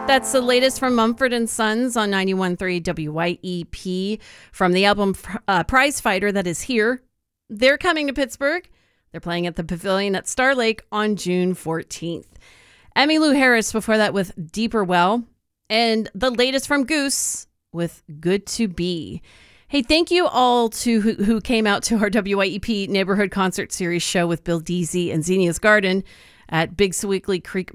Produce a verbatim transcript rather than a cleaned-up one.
That's the latest from Mumford and Sons on ninety-one point three W Y E P from the album uh, Prize Fighter that is here. They're coming to Pittsburgh. They're playing at the Pavilion at Star Lake on June fourteenth. Emmylou Harris before that with Deeper Well. And the latest from Goose with Good to Be. Hey, thank you all to who, who came out to our W Y E P Neighborhood Concert Series show with Bill Deasy and Zinnia's Garden at Big Sewickley Creek